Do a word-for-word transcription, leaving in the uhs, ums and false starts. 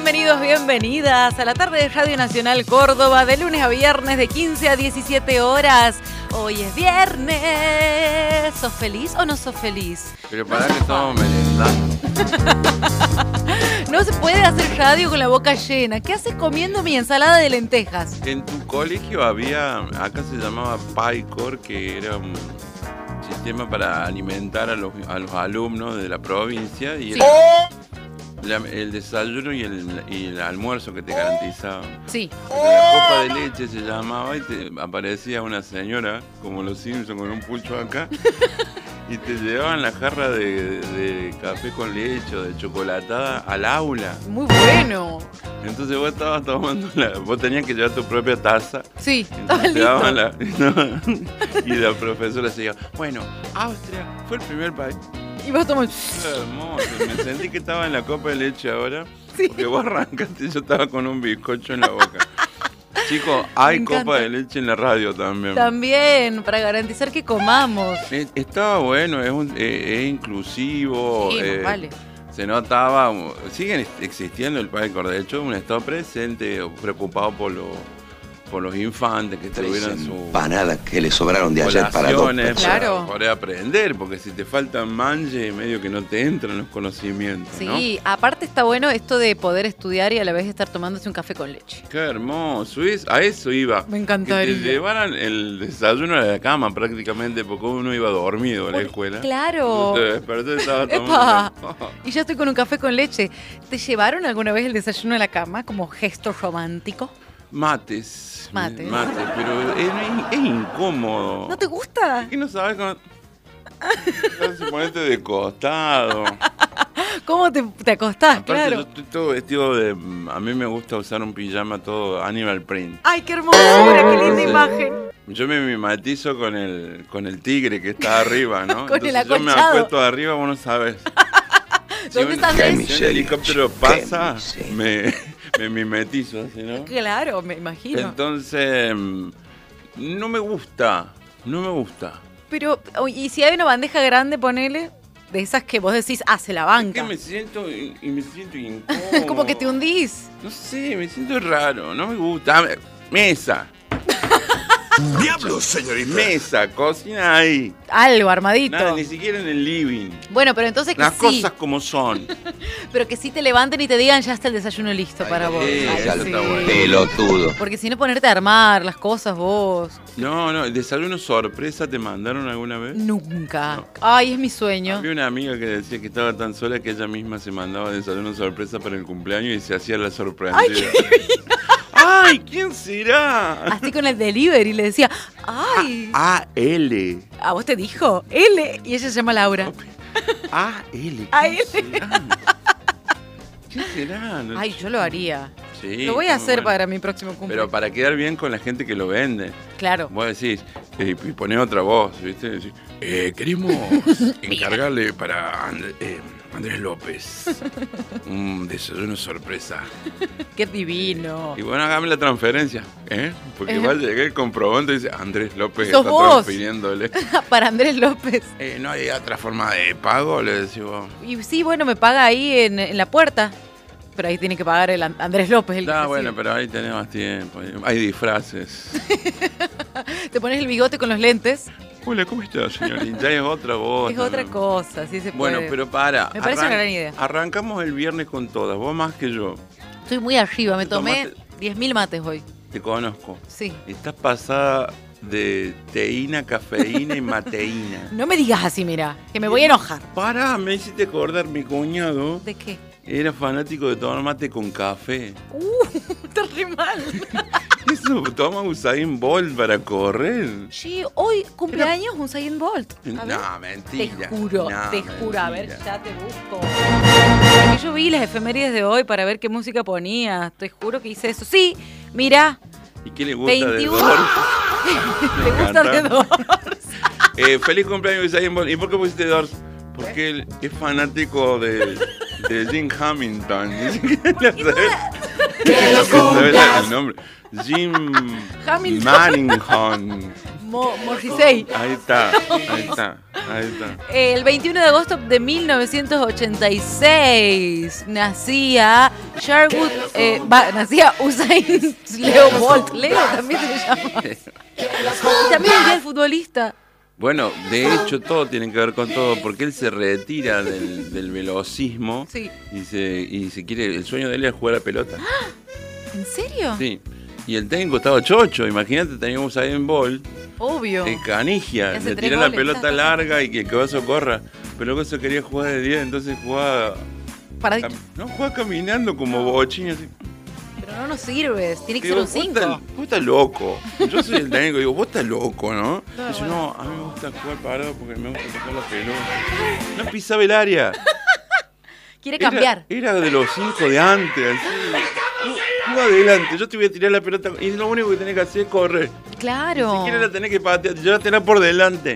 Bienvenidos, bienvenidas a la tarde de Radio Nacional Córdoba, de lunes a viernes de quince a diecisiete horas. Hoy es viernes. ¿Sos feliz o no sos feliz? Pero para que estamos merendando. No se puede hacer radio con la boca llena. ¿Qué haces comiendo mi ensalada de lentejas? En tu colegio había, acá se llamaba PyCor, que era un sistema para alimentar a los, a los alumnos de la provincia y Sí. era la- el desayuno y el, y el almuerzo que te garantizaban. Sí. La copa de leche se llamaba y te aparecía una señora, como los Simpsons, con un pucho acá, y te llevaban la jarra de, de café con leche o de chocolatada al aula. Muy bueno. Entonces vos estabas tomando la, vos tenías que llevar tu propia taza. Sí, estaba Entonces te listo. daban la, no, y la profesora se decía, bueno, Austria fue el primer país. Y vos tomás. Qué hermoso, me sentí que estaba en la copa de leche ahora. Sí. Porque vos arrancaste y yo estaba con un bizcocho en la boca. Chicos, hay Me encanta. copa de leche en la radio también. También, para garantizar que comamos. Eh, Estaba bueno, es, un, eh, es inclusivo. Sí, eh, vale. Se notaba, siguen existiendo el PyCor, de hecho, un estado presente, preocupado por los por los infantes que Tres tuvieran sus empanadas que le sobraron de ayer para dos colaciones, personas. Claro. para poder aprender, porque si te faltan manje, medio que no te entran los conocimientos, ¿no? Sí, aparte está bueno esto de poder estudiar y a la vez estar tomándose un café con leche. Qué hermoso, es- a eso iba. Me encantaría. Que te llevaran el desayuno a la cama prácticamente, porque uno iba dormido a la escuela. Claro. Te desperté y estaba ¡Epa! tomando. Y yo estoy con un café con leche. ¿Te llevaron alguna vez el desayuno a la cama como gesto romántico? Mates. Mates. Mates, pero es, es incómodo. ¿No te gusta? ¿Qué no sabes cómo? Se ponerte de costado. ¿Cómo te, te acostás? Aparte, Claro. yo estoy todo vestido de. A mí me gusta usar un pijama todo animal print. ¡Ay, qué hermosura! ¡Qué linda Sí. imagen! Yo me mimetizo con el, con el tigre que está arriba, ¿no? Con el Entonces yo me acolchado. acuesto arriba, vos no sabes. ¿Dónde un- estás, si Messi? un helicóptero pasa, miseria. me, me mimetizo así, ¿no? Claro, me imagino. Entonces, mm, no me gusta, no me gusta. Pero, oh, ¿y si hay una bandeja grande, ponele? De esas que vos decís, hace la Es banca. que me siento, y y me siento incómodo. Como que te hundís. No sé, me siento raro, no me gusta. Ah, Mesa, ¡Diablos, señorita! mesa, cocina ahí. Algo armadito. Nada, ni siquiera en el living. Bueno, pero entonces que Las sí. cosas como son. Pero que sí te levanten y te digan, ya está el desayuno listo para vos. sí, Ay, eso sí. está bueno. Pelotudo. Porque si no, ponerte a armar las cosas vos. No, no, el desayuno sorpresa te mandaron alguna vez. Nunca. No. Ay, es mi sueño. Había una amiga que decía que estaba tan sola que ella misma se mandaba desayuno sorpresa para el cumpleaños y se hacía la sorprendida. ¡Ay, ¿quién será? Así con el delivery le decía, ay, A L. a vos te dijo, L, y ella se llama Laura. A L. A ¿Quién será? ¿Quién será? No Ay, sé. yo lo haría. Sí, Lo voy a está muy hacer bueno. para mi próximo Pero cumpleaños. para quedar bien con la gente que lo vende. Claro. Vos decís, eh, y ponés otra voz, ¿viste? Decís, eh, queremos encargarle para And- eh, Andrés López un desayuno sorpresa. Qué divino. Y bueno, hágame la transferencia, ¿eh? Porque Eh. va a llegar el comprobante y dice, Andrés López Sos está vos. transfiriéndole. Para Andrés López. Eh, ¿no hay otra forma de pago? Le decimos. Y sí, bueno, me paga ahí en, en la puerta. Pero ahí tiene que pagar el An- Andrés López. El que Ah, recibe. bueno, pero ahí tenés más tiempo. Hay disfraces. Te pones el bigote con los lentes. Hola, ¿cómo estás, señorita? Ya es otra voz. Es otra ¿no? cosa, sí se puede. Bueno, pero para. Me parece una gran idea. Arrancamos el viernes con todas, vos más que yo. Estoy muy arriba, me Te tomé tomaste- diez mil mates hoy. Te conozco. Sí. Estás pasada de teína, cafeína y mateína. No me digas así, mira, que me voy a enojar. Pará, me hiciste acordar, mi cuñado ¿De qué? era fanático de tomar mate con café. Uh, está re mal. Eso toma Usain Bolt para correr. Sí, hoy cumpleaños un Usain Bolt. A ver. No, Te mentira. juro, No, te juro. A ver, mentira. ya te busco. Porque yo vi las efemérides de hoy para ver qué música ponía. Te juro que hice eso. Sí, mira, ¿Y qué le gusta veintiuno. de Doors? te Me gusta de encanta. Doors. Eh, feliz cumpleaños Usain Bolt. ¿Y por qué pusiste Doors? Porque él es fanático de, de Jim Hamilton. Que lo ¿Sabes cumplas. el nombre? Jim Hamilton. Manningham. Mo- Morrissey. Ahí está, ahí está, ahí está. El veintiuno de agosto de mil novecientos ochenta y seis nacía Sherwood, eh, va, nacía Usain Leo Bolt. Leo también se llama. Y también el día del futbolista. Bueno, de hecho todo tiene que ver con todo, porque él se retira del, del velocismo Sí. y se y se quiere, el sueño de él es jugar a la pelota. ¿En serio? Sí. Y el técnico estaba chocho, imagínate, teníamos ahí en Ball, Obvio. el canigia, Y hace de tres tirar la goles, pelota ta, ta, ta. larga y que el caballo corra. Pero el caballo quería jugar de diez, entonces jugaba, Paradito. cam- no, jugaba caminando como bochín así. Pero no nos sirves, tiene que Digo, ser un vos estás- cinco. vos estás loco. Yo soy el técnico, digo, vos estás loco, ¿no? No, Dice, bueno. no, a mí me gusta jugar parado porque me gusta tocar la pelota. No pisaba el área. Quiere Era- cambiar. Era, de los cinco de antes. Así. Tú adelante, yo te voy a tirar la pelota y lo único que tenés que hacer es correr. Claro. Si quieres la tenés que patear, llévatela por delante.